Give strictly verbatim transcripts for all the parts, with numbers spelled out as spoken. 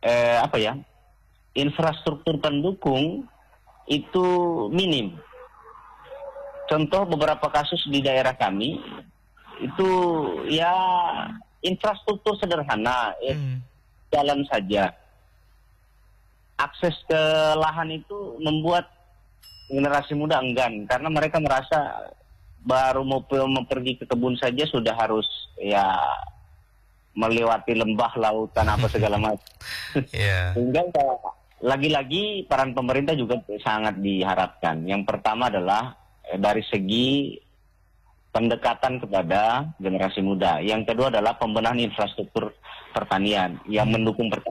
eh, apa ya, infrastruktur pendukung itu minim. Contoh beberapa kasus di daerah kami itu ya infrastruktur sederhana, ya, Hmm. jalan saja. Akses ke lahan itu membuat generasi muda enggan karena mereka merasa baru mau mau pergi ke kebun saja sudah harus ya melewati lembah, lautan apa segala macam. Yeah. Sehingga lagi-lagi peran pemerintah juga sangat diharapkan. Yang pertama adalah eh, dari segi pendekatan kepada generasi muda. Yang kedua adalah pembenahan infrastruktur pertanian yang mendukung pertanian.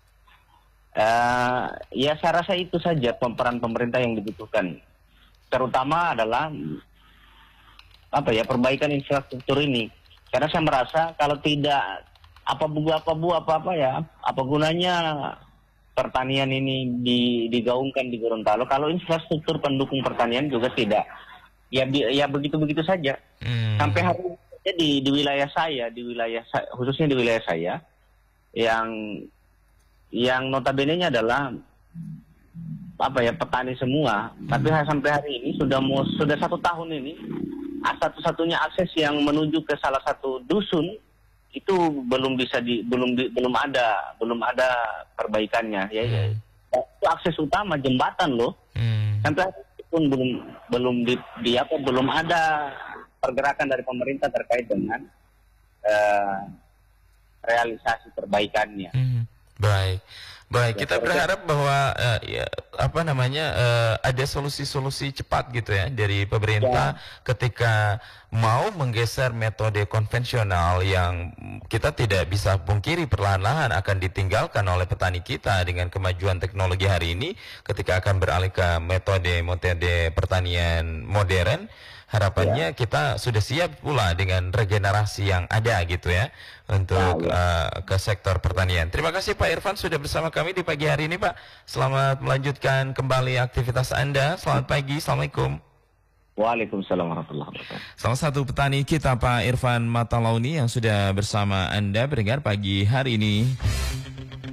Uh, ya saya rasa itu saja peran pemerintah yang dibutuhkan. Terutama adalah apa ya, perbaikan infrastruktur ini. Karena saya merasa kalau tidak apa bu apa bu apa apa ya apa gunanya pertanian ini di, digaungkan di Gorontalo kalau infrastruktur pendukung pertanian juga tidak ya bi, ya begitu begitu saja. Hmm. Sampai hari ini di, di wilayah saya di wilayah khususnya di wilayah saya yang yang notabene-nya adalah apa ya, petani semua, hmm. tapi sampai hari ini sudah mau sudah satu tahun ini satu-satunya akses yang menuju ke salah satu dusun itu belum bisa di belum di, belum ada belum ada perbaikannya ya, hmm. ya. Itu akses utama jembatan loh, hmm. sampai hari ini pun belum belum di, di apa belum ada pergerakan dari pemerintah terkait dengan uh, realisasi perbaikannya. Hmm. Baik, baik. Kita berharap bahwa uh, ya, apa namanya uh, ada solusi-solusi cepat gitu ya dari pemerintah ya. Ketika mau menggeser metode konvensional yang kita tidak bisa pungkiri perlahan-lahan akan ditinggalkan oleh petani kita dengan kemajuan teknologi hari ini. Ketika akan beralih ke metode-metode pertanian modern, harapannya ya. Kita sudah siap pula dengan regenerasi yang ada gitu ya untuk ya, ya. Uh, ke sektor pertanian. Terima kasih Pak Irfan sudah bersama kami di pagi hari ini Pak. Selamat melanjutkan kembali aktivitas Anda. Selamat pagi. Assalamualaikum. Waalaikumsalam warahmatullahi wabarakatuh. Salah satu petani kita Pak Irfan Matalauni yang sudah bersama Anda berdengar pagi hari ini.